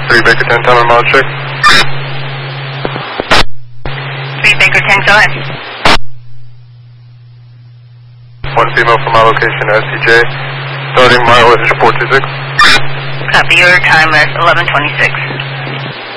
3 Baker 10, time and mileage check. 3 Baker 10, go ahead. 1 female from my location, SCJ. Starting mileage 426. Copy, your time is 11:26.